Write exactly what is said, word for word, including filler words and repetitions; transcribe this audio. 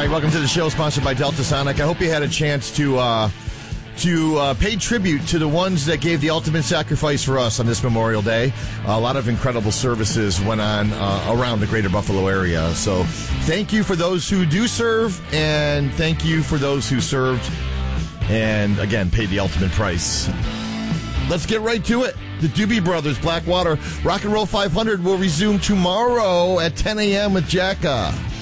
right, welcome to the show, sponsored by Delta Sonic. I hope you had a chance to uh, to uh, pay tribute to the ones that gave the ultimate sacrifice for us on this Memorial Day. A lot of incredible services went on uh, around the greater Buffalo area. So thank you for those who do serve, and thank you for those who served and, again, paid the ultimate price. Let's get right to it. The Doobie Brothers, Blackwater. Rock and Roll five hundred will resume tomorrow at ten a.m. with Jacka.